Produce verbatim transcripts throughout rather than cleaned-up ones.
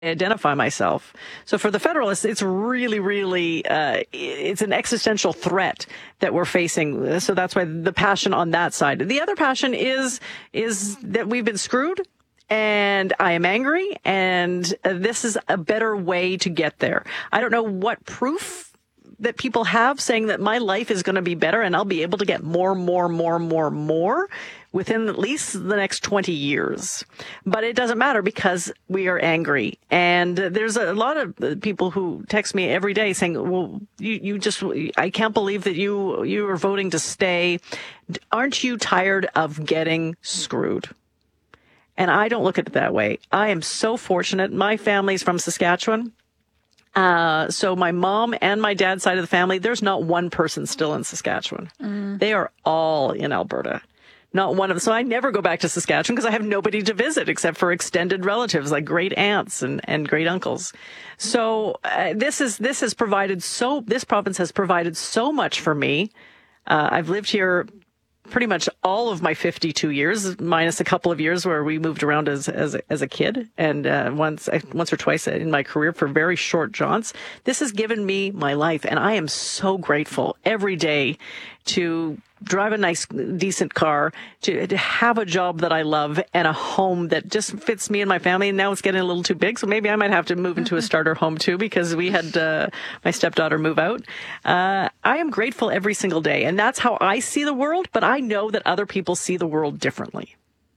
identify myself. So for the Federalists, it's really, really, uh, it's an existential threat that we're facing. So that's why the passion on that side. The other passion is, is that we've been screwed, and I am angry, and uh, this is a better way to get there. I don't know what proof that people have saying that my life is going to be better and I'll be able to get more, more, more, more, more within at least the next twenty years. But it doesn't matter because we are angry. And there's a lot of people who text me every day saying, well, you, you just, I can't believe that you, you are voting to stay. Aren't you tired of getting screwed? And I don't look at it that way. I am so fortunate. My family's from Saskatchewan. Uh, so my mom and my dad's side of the family, there's not one person still in Saskatchewan. Mm. They are all in Alberta. Not one of them. So I never go back to Saskatchewan because I have nobody to visit except for extended relatives like great aunts and, and great uncles. So uh, this is, this has provided so, this province has provided so much for me. Uh, I've lived here pretty much all of my fifty-two years, minus a couple of years where we moved around as as a, as a kid, and uh, once once or twice in my career for very short jaunts. This has given me my life, and I am so grateful every day to drive a nice, decent car, to, to have a job that I love, and a home that just fits me and my family. And now it's getting a little too big, so maybe I might have to move into a starter home too, because we had uh, my stepdaughter move out. Uh, I am grateful every single day, and that's how I see the world, but I know that other people see the world differently.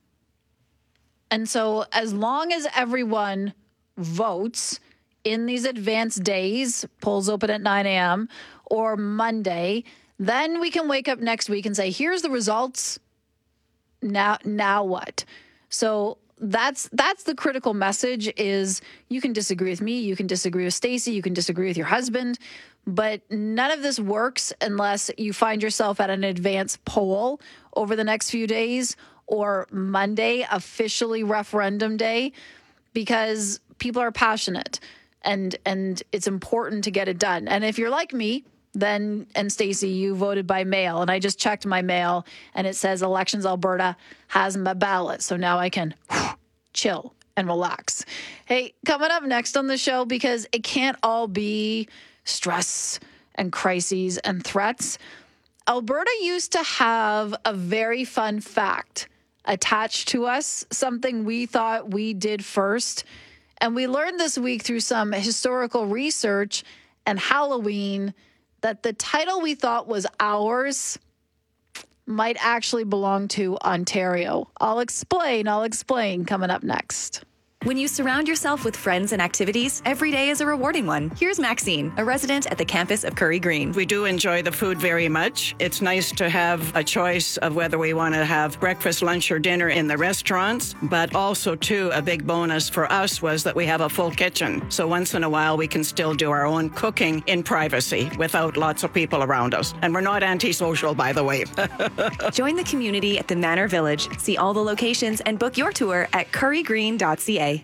And so as long as everyone votes in these advanced days, polls open at nine a.m., or Monday, then we can wake up next week and say, here's the results. Now, now what? So that's that's the critical message is you can disagree with me. You can disagree with Stacey. You can disagree with your husband. But none of this works unless you find yourself at an advanced poll over the next few days or Monday, officially referendum day, because people are passionate and and it's important to get it done. And if you're like me, then, and Stacey, you voted by mail, and I just checked my mail, and it says Elections Alberta has my ballot, so now I can whew, chill and relax. Hey, coming up next on the show, because it can't all be stress and crises and threats, Alberta used to have a very fun fact attached to us, something we thought we did first, and we learned this week through some historical research and Halloween that the title we thought was ours might actually belong to Ontario. I'll explain, I'll explain coming up next. When you surround yourself with friends and activities, every day is a rewarding one. Here's Maxine, a resident at the campus of Curry Green. We do enjoy the food very much. It's nice to have a choice of whether we want to have breakfast, lunch, or dinner in the restaurants. But also, too, a big bonus for us was that we have a full kitchen. So once in a while, we can still do our own cooking in privacy without lots of people around us. And we're not antisocial, by the way. Join the community at the Manor Village. See all the locations and book your tour at curry green dot c a.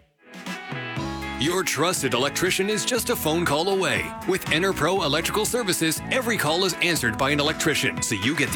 Your trusted electrician is just a phone call away. With EnerPro Electrical Services, every call is answered by an electrician, so you get